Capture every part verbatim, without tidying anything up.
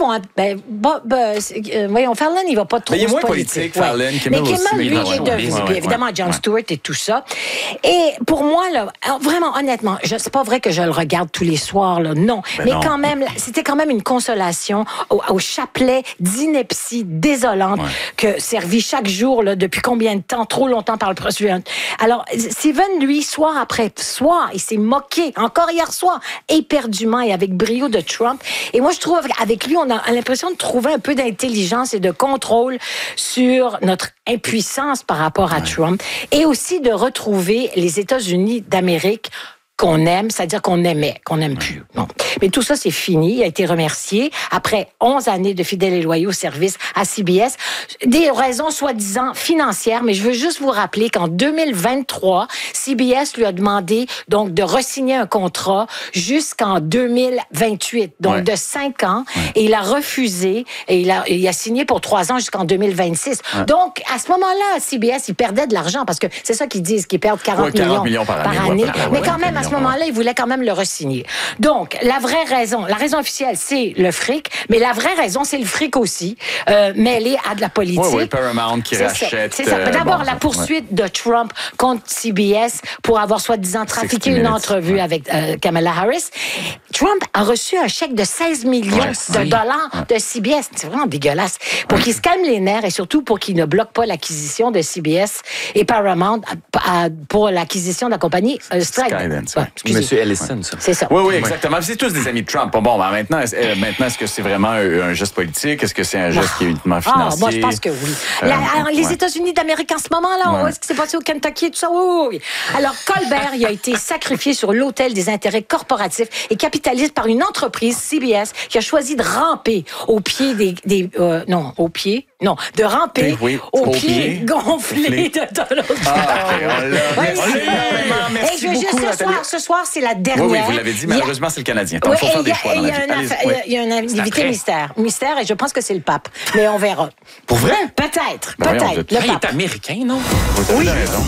vont... Ben, Bob, euh, voyons, Fallon, il va pas trop... Mais il est moins politique, ouais. Fallon. Mais Kimmel, lui, il est devenu, ouais, ouais, évidemment, ouais, Jon ouais. Stewart et tout ça. Et pour moi, là, vraiment, honnêtement, je, c'est pas vrai que je le regarde tous les soirs, là, non. Ben mais non. quand même, c'était quand même une consolation au, au chapelet d'ineptie désolante ouais. que servi chaque jour, là, depuis combien de temps, trop longtemps par le président. Alors, Steven, lui, soir après soir, il s'est moqué, encore hier soir, éperdument et avec brio de Trump. Et moi, je trouve, avec lui, on a l'impression de trouver un peu d'intelligence et de contrôle sur notre impuissance par rapport à ouais. Trump et aussi de retrouver les États-Unis d'Amérique qu'on aime, c'est-à-dire qu'on aimait, qu'on n'aime plus. Bon. Mais tout ça, c'est fini. Il a été remercié après onze années de fidèles et loyaux services à C B S. Des raisons soi-disant financières, mais je veux juste vous rappeler qu'en deux mille vingt-trois, C B S lui a demandé donc de re-signer un contrat jusqu'en deux mille vingt-huit, donc ouais. de cinq ans, ouais. et il a refusé et il a, il a signé pour trois ans jusqu'en deux mille vingt-six. Ouais. Donc, à ce moment-là, C B S, il perdait de l'argent parce que c'est ça qu'ils disent, qu'ils perdent quarante, ouais, quarante millions, millions par année. Par année. Ouais, mais ouais, quand même, à ce moment-là, il voulait quand même le re-signer. Donc, la vraie raison, la raison officielle, c'est le fric, mais la vraie raison, c'est le fric aussi, euh, mêlé à de la politique. Oui, oui, Paramount qui c'est rachète. Ça, c'est ça. Euh, D'abord, bon, la poursuite ouais. de Trump contre C B S pour avoir soi-disant trafiqué une entrevue ouais. avec euh, Kamala Harris. Trump a reçu un chèque de seize millions ouais, de dollars ouais. de C B S. C'est vraiment dégueulasse. Pour ouais. qu'il se calme les nerfs et surtout pour qu'il ne bloque pas l'acquisition de C B S et Paramount à, à, pour l'acquisition de la compagnie euh, Skydance. Ouais, Monsieur Ellison, ça. C'est ça. Oui, oui, exactement. C'est tous des amis de Trump. Bon, ben maintenant, est-ce, euh, maintenant, est-ce que c'est vraiment un, un geste politique? Est-ce que c'est un geste qui est uniquement financier? Ah, moi, je pense que oui. Euh, La, alors, les ouais. États-Unis d'Amérique en ce moment-là, ouais. ce qui s'est passé au Kentucky et tout ça, oui, oui. Alors, Colbert, il a été sacrifié sur l'autel des intérêts corporatifs et capitalistes par une entreprise, C B S, qui a choisi de ramper au pied des... des euh, non, au pied... Non, de ramper oui, au, au pied, pied gonflé de Donald Trump. Ah, on l'a. Oui, merci énormément. Merci et je veux beaucoup, juste ce soir, ce soir, c'est la dernière. Oui, oui, vous l'avez dit, malheureusement, c'est le Canadien. Il faut faire des choix dans la vie. Il y a un invité mystère. Mystère, et je pense que c'est le pape. Mais on verra. Pour vrai? Peut-être, ben peut-être. Il est américain, non? Oui.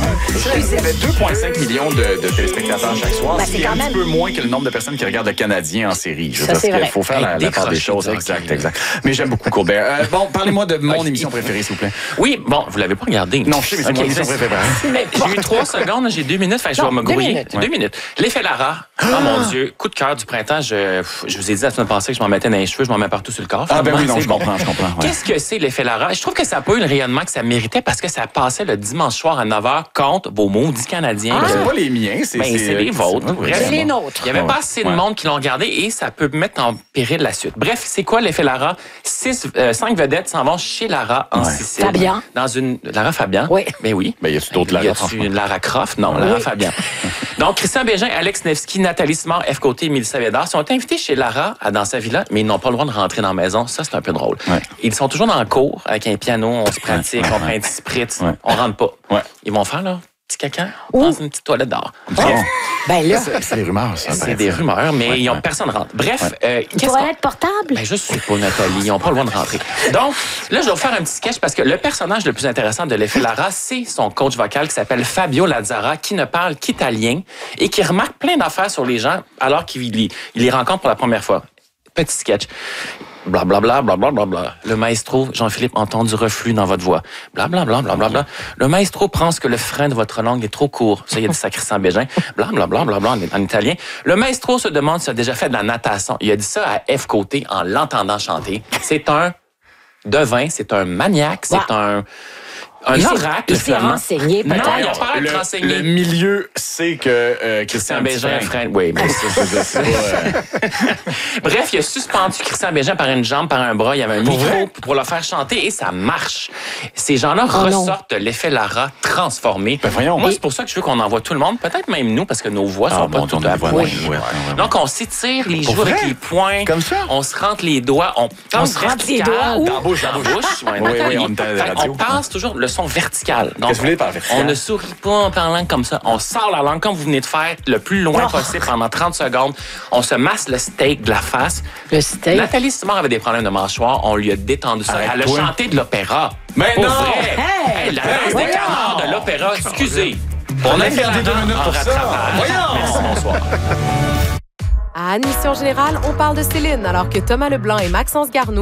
Il y avait deux virgule cinq millions de, de téléspectateurs chaque soir. Ben, c'est quand un même... petit peu moins que le nombre de personnes qui regardent le Canadien en série. Je Ça, c'est vrai. Il faut faire la, la part des choses. Exact, exact. Mais j'aime beaucoup Colbert. Euh, bon, parlez-moi de mon émission préférée, s'il vous plaît. Oui, bon, vous l'avez pas regardé. Non, je sais, mais c'est okay, mon émission préférée. Mais j'ai eu trois secondes, j'ai deux minutes, je vais me grouiller. Minutes. Deux minutes. L'effet Lara. Oh ah! mon Dieu, coup de cœur du printemps. Je, je vous ai dit la semaine passée que je m'en mettais dans les cheveux, je m'en mets partout sur le corps. Ah ben oui, non, je comprends, je comprends. Ouais. Qu'est-ce que c'est l'effet Lara? Je trouve que ça n'a pas eu le rayonnement que ça méritait parce que ça passait le dimanche soir à neuf heures contre vos maudits Canadiens. Ah, c'est pas les miens, c'est, ben, c'est, c'est les vôtres. Bref, c'est les nôtres. Il n'y avait pas assez de monde qui l'ont regardé et ça peut mettre en péril la suite. Bref, c'est quoi l'effet Lara? Six, euh, cinq vedettes s'en vont chez Lara en ouais. Sicile. Fabian. Dans une... Lara Fabian? Oui. Ben oui. Ben, y a-tu d'autres Lara? Y a-tu une Lara Croft? Non, Lara oui. Fabian. Donc, Christian Bégin, Alex Nevsky, Nathalie Simard, F. Côté et Mélissa Bédard sont invités chez Lara dans sa villa, mais ils n'ont pas le droit de rentrer dans la maison. Ça, c'est un peu drôle. Ouais. Ils sont toujours dans le cours avec un piano, on se pratique, ouais. on prend un petit spritz, ouais. on rentre pas. Ouais. Ils vont faire, là, petit caca dans une petite toilette dehors. Bon. Ben là, c'est, c'est des rumeurs, ça. C'est des rumeurs, mais ouais, ils ont, ouais. personne rentre. Bref, ouais. euh, une toilette portable? Ben, je suis pas Nathalie, ils n'ont pas le droit de rentrer. Donc, là, je vais vous faire un petit sketch parce que le personnage le plus intéressant de l'effet Lara, c'est son coach vocal qui s'appelle Fabio Lazzara, qui ne parle qu'italien et qui remarque plein d'affaires sur les gens alors qu'il il les rencontre pour la première fois. Petit sketch. Blablabla, blablabla, bla, bla. Le maestro, Jean-Philippe, entend du reflux dans votre voix. Blablabla, blablabla. Bla, bla. Le maestro pense que le frein de votre langue est trop court. Ça, il y a dit ça, Christian Bégin. Blablabla, bla, bla, en, en italien. Le maestro se demande s'il a déjà fait de la natation. Il a dit ça à F. Côté en l'entendant chanter. C'est un devin, c'est un maniaque, c'est wow. un... Un il oracle, il s'est renseigné, peut-être. Non, il a pas le, renseigné. Le milieu sait que euh, Christian Bégin, frein. Oui, mais ça, c'est ça. Euh... Bref, il a suspendu Christian Bégin par une jambe, par un bras. Il y avait un pour micro vrai? Pour le faire chanter et ça marche. Ces gens-là oh ressortent de l'effet Lara transformé. Ben voyons. Moi, c'est pour ça que je veux qu'on envoie tout le monde, peut-être même nous, parce que nos voix ah, sont bon, pas toutes à point. Donc, on s'étire les joues avec les poings. Comme ça? On se rentre les doigts. On, on se rentre les doigts dans la bouche, dans la bouche. Oui, oui, on est à la radio. On passe toujours le son vertical. Donc, Qu'est-ce que vous voulez par vertical? On ne sourit pas en parlant comme ça. On sort la langue comme vous venez de faire, le plus loin oh. possible pendant trente secondes. On se masse le steak de la face. Le steak? Nathalie Simard avait des problèmes de mâchoire. On lui a détendu ça. Arrête Elle a toi. chanté de l'opéra. Mais Pour non! vrai. Hey! Elle a hey, des canards de l'opéra. Excusez. On a gardé deux minutes pour ça. Merci, bonsoir. À Admission Générale, on parle de Céline, alors que Thomas Leblanc et Maxence Garneau